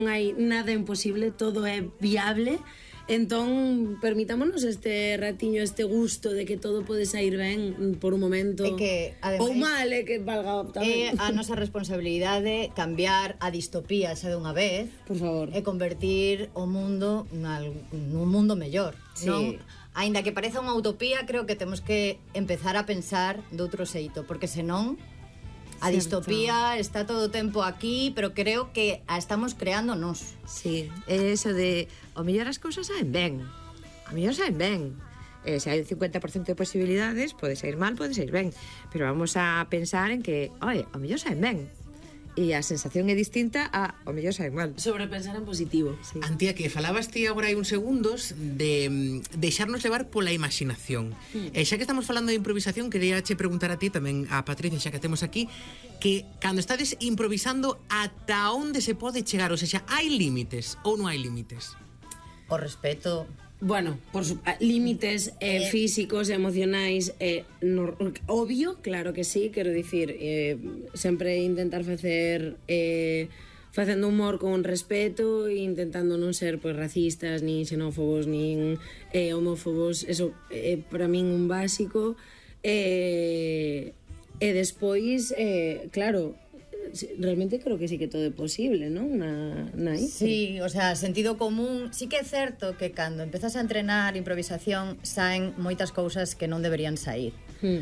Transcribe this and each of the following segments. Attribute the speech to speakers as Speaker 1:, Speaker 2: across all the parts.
Speaker 1: non hai nada imposible, todo é viable. Entón, permitámonos este ratiño, este gusto de que todo pode sair ben por un momento,
Speaker 2: que, ademais,
Speaker 1: ou mal, que valga tamén.
Speaker 2: É a nosa responsabilidade cambiar a distopía xa dunha vez,
Speaker 1: por favor,
Speaker 2: e convertir o mundo nun mundo mellor,
Speaker 1: sí.
Speaker 2: Non? Aínda que pareza unha utopía, creo que temos que empezar a pensar de outro xeito, porque senón a distopía está todo o tempo aquí, pero creo que a estamos creando nós.
Speaker 3: Sí, é eso de o mellor as cousas saen ben. A mellor saen ben. Se hai un 50% de posibilidades, pode sair mal, pode sair ben. Pero vamos a pensar en que, oi, o mellor saen ben. E a sensación é distinta a o mellor saen mal.
Speaker 1: Sobrepensar en positivo, sí.
Speaker 4: Antía, que falabas ti agora hai uns segundos de deixarnos levar pola imaginación. E xa que estamos falando de improvisación, quería che preguntar a ti, tamén a Patricia, xa que temos aquí, que cando estades improvisando, ata onde se pode chegar? O sea, hai límites ou non hai límites?
Speaker 2: O respeto.
Speaker 1: Bueno, por límites físicos, emocionais, obvio, claro que sí, quero dicir, sempre intentar facer facendo humor con respeto e intentando non ser pois racistas, nin xenófobos, nin homófobos, eso é para min un básico. E despois, claro, realmente creo que sí que todo é posible, non?
Speaker 2: Sí, o sea, sentido común. Sí que é certo que cando empezas a entrenar improvisación saen moitas cousas que non deberían sair.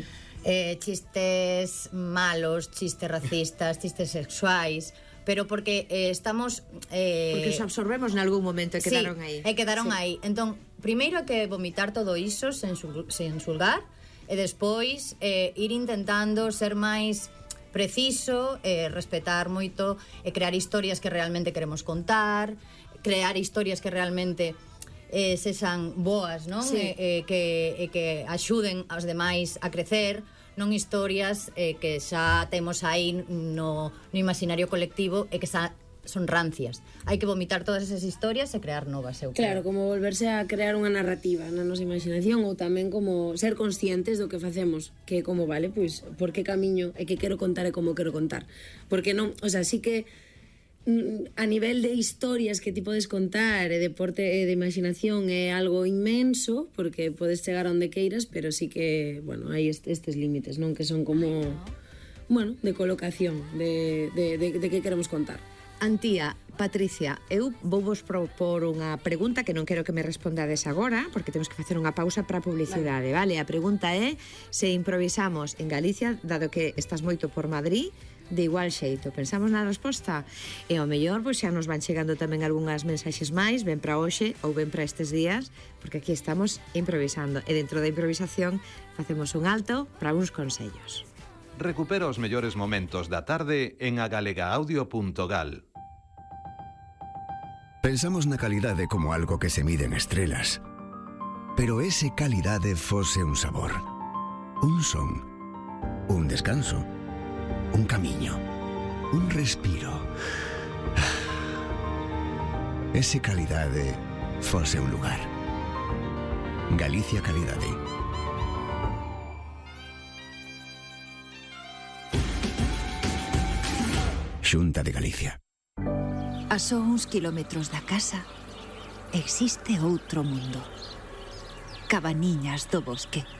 Speaker 2: Chistes malos, chistes racistas, chistes sexuais, pero porque estamos...
Speaker 3: porque os absorbemos nalgún momento e quedaron aí.
Speaker 2: E quedaron aí. Entón, primeiro hai que vomitar todo iso sen xulgar, e despois ir intentando ser máis preciso, respetar moito e crear historias que realmente queremos contar, crear historias que realmente sexan boas, non?
Speaker 1: Sí.
Speaker 2: Que axuden aos demais a crecer, non historias que xa temos aí no imaginario colectivo e que xa son rancias. Hai que vomitar todas esas historias e crear novas, eu creo.
Speaker 1: Claro, como volverse a crear unha narrativa na nosa imaginación, ou tamén como ser conscientes do que facemos, que como vale, pois, por que camiño e que quero contar e como quero contar. Porque non, o sea, sí que a nivel de historias que ti podes contar e de imaginación é algo inmenso, porque podes chegar a onde queiras, pero sí que, bueno, hai estes límites, non? Que son como, bueno, de colocación, de que queremos contar.
Speaker 3: Antía, Patricia, eu vou vos propor unha pregunta que non quero que me respondades agora, porque temos que facer unha pausa para a publicidade, vale? A pregunta é se improvisamos en Galicia, dado que estás moito por Madrid, de igual xeito. Pensamos na resposta? E ao mellor, pois xa nos van chegando tamén algunhas mensaxes máis, ben para hoxe ou ben para estes días, porque aquí estamos improvisando. E dentro da improvisación facemos un alto para uns consellos.
Speaker 5: Recupera os mellores momentos da tarde en agalegaaaudio.gal.
Speaker 6: Pensamos na calidade como algo que se mide en estrelas. Pero ese calidade fose un sabor, un son, un descanso, un camiño, un respiro. Ese calidade fose un lugar. Galicia Calidade. Xunta de Galicia.
Speaker 7: A só uns kilómetros da casa existe outro mundo. Cabaniñas do Bosque.